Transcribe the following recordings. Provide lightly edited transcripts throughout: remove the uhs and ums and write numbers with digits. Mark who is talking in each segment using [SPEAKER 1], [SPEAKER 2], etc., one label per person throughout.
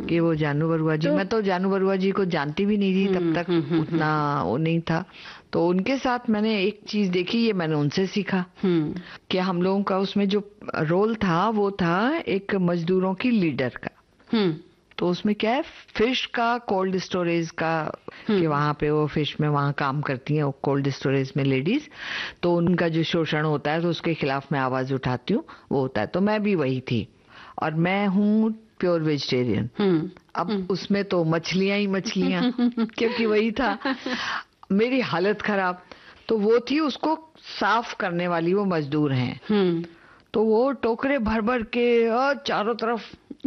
[SPEAKER 1] कि वो जानू बरुआ जी, मैं तो जानू बरुआ जी को जानती भी नहीं थी तब तक, उतना वो नहीं था। तो उनके साथ मैंने एक चीज देखी, ये मैंने उनसे सीखा कि हम लोगों का उसमें जो रोल था वो था एक मजदूरों की लीडर का। तो उसमें क्या है, फिश का कोल्ड स्टोरेज का, कि वहां पे वो फिश में वहां काम करती हैं कोल्ड स्टोरेज में लेडीज, तो उनका जो शोषण होता है तो उसके खिलाफ मैं आवाज उठाती हूँ, वो होता है। तो मैं भी वही थी, और मैं हूँ प्योर वेजिटेरियन। अब उसमें तो मछलियां ही मछलियां क्योंकि वही था। मेरी हालत खराब, तो वो थी उसको साफ करने वाली, वो मजदूर हैं। तो वो टोकरे भर भर के चारों तरफ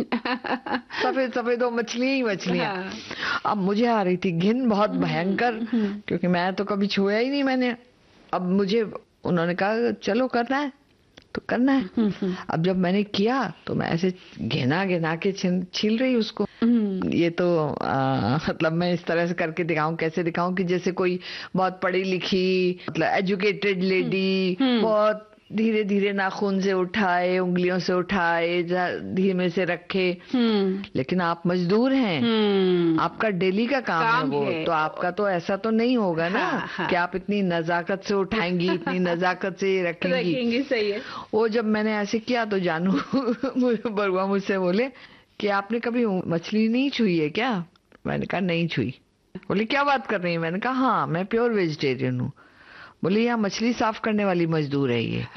[SPEAKER 1] सफेद सफेद वो मछलियां ही मछलियां। अब मुझे आ रही थी घिन बहुत भयंकर, क्योंकि मैं तो कभी छुआ ही नहीं मैंने। अब मुझे उन्होंने कहा चलो करना है तो करना है। अब जब मैंने किया तो मैं ऐसे घिना घिना के छील रही उसको। ये तो मतलब मैं इस तरह से करके दिखाऊं, कैसे दिखाऊं कि जैसे कोई बहुत पढ़ी लिखी, मतलब एजुकेटेड लेडी, बहुत धीरे धीरे नाखून से उठाए, उंगलियों से उठाए, धीमे से रखे। लेकिन आप मजदूर हैं, आपका डेली का काम है वो, तो आपका तो ऐसा तो नहीं होगा ना। कि आप इतनी नजाकत से उठाएंगी, इतनी नजाकत से रखेंगी।
[SPEAKER 2] सही है।
[SPEAKER 1] वो जब मैंने ऐसे किया तो जानू बरुआ मुझसे बोले कि आपने कभी मछली नहीं छुई है क्या? मैंने कहा नहीं छुई। बोले क्या बात कर रही है? मैंने कहा हाँ, मैं प्योर वेजिटेरियन हूँ। बोले यहाँ मछली साफ करने वाली मजदूर है ये।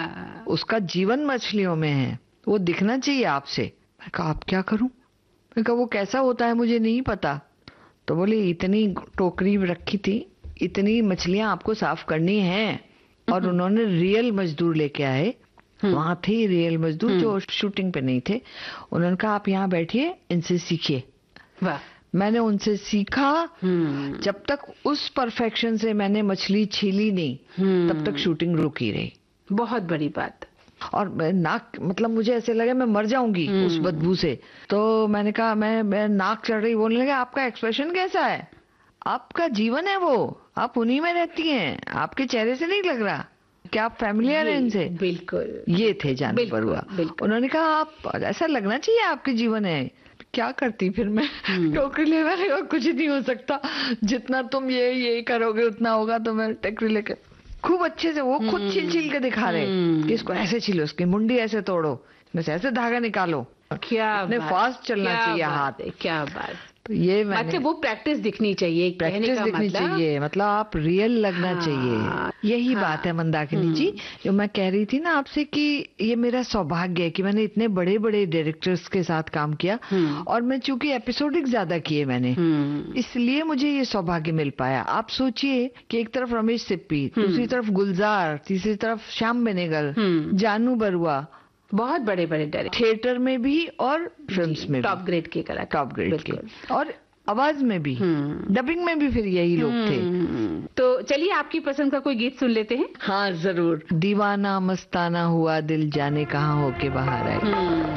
[SPEAKER 1] उसका जीवन मछलियों में है, वो दिखना चाहिए आपसे। मैं कहा आप क्या करूं? मैं कहा वो कैसा होता है मुझे नहीं पता। तो बोले इतनी टोकरी रखी थी, इतनी मछलियां आपको साफ करनी है। और उन्होंने रियल मजदूर लेके आए, वहां थे रियल मजदूर जो शूटिंग पे नहीं थे। उन्होंने कहा आप यहाँ बैठिए, इनसे सीखिए। वाह। मैंने उनसे सीखा। जब तक उस परफेक्शन से मैंने मछली छीली नहीं, तब तक शूटिंग रुकी रही।
[SPEAKER 2] बहुत बड़ी बात।
[SPEAKER 1] और नाक, मतलब मुझे ऐसे लगा मैं मर जाऊंगी उस बदबू से। तो मैंने कहा, मैं नाक चढ़ रही, बोलने लगा आपका एक्सप्रेशन कैसा है? आपका जीवन है वो, आप उन्हीं में रहती हैं, आपके चेहरे से नहीं लग रहा। क्या आप फैमिलियर हैं इनसे?
[SPEAKER 2] बिल्कुल।
[SPEAKER 1] ये थे जानू बरुआ। उन्होंने कहा आप, ऐसा लगना चाहिए आपके जीवन है। क्या करती फिर मैं? टोकरी ले, मैंने कहा कुछ नहीं हो सकता, जितना तुम ये करोगे उतना होगा। तो मैं टोकरी लेके खूब अच्छे से, वो खुद छील के दिखा रहे कि इसको ऐसे छीलो, इसकी मुंडी ऐसे तोड़ो, इसमें से ऐसे धागा निकालो।
[SPEAKER 2] क्या
[SPEAKER 1] इतने फास्ट चलना चाहिए हाथ।
[SPEAKER 2] क्या बात।
[SPEAKER 1] तो ये मतलब
[SPEAKER 2] वो प्रैक्टिस दिखनी चाहिए,
[SPEAKER 1] प्रैक्टिस दिखनी चाहिए, मतलब आप रियल लगना चाहिए। यही बात है मंदाकिनी जी, जो मैं कह रही थी ना आपसे कि ये मेरा सौभाग्य है कि मैंने इतने बड़े बड़े डायरेक्टर्स के साथ काम किया। और मैं चूंकि एपिसोडिक ज्यादा किए मैंने, इसलिए मुझे ये सौभाग्य मिल पाया। आप सोचिए कि एक तरफ रमेश सिप्पी, दूसरी तरफ गुलजार, तीसरी तरफ श्याम बेनेगल, जानू बरुआ, बहुत बड़े बड़े डायरेक्टर, थिएटर में भी और फिल्म्स में भी
[SPEAKER 2] टॉप ग्रेड के कलाकार,
[SPEAKER 1] टॉप ग्रेड के, और आवाज में भी, डबिंग में भी फिर यही लोग थे।
[SPEAKER 2] तो चलिए आपकी पसंद का कोई गीत सुन लेते हैं।
[SPEAKER 1] हाँ जरूर। दीवाना मस्ताना हुआ दिल, जाने कहाँ होके बाहर आए।